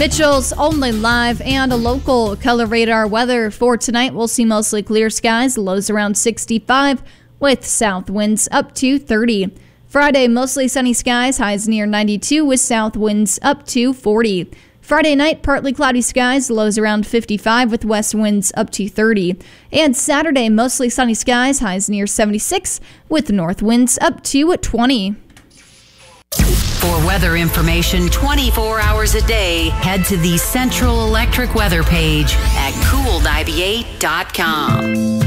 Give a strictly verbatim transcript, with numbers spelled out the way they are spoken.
Mitchell's Only Live and a local color radar weather for tonight. We'll see mostly clear skies, lows around sixty-five with south winds up to thirty. Friday, mostly sunny skies, highs near ninety-two with south winds up to forty. Friday night, partly cloudy skies, lows around fifty-five with west winds up to thirty. And Saturday, mostly sunny skies, highs near seventy-six with north winds up to twenty. For weather information twenty-four hours a day, head to the Central Electric weather page at cool ninety-eight dot com.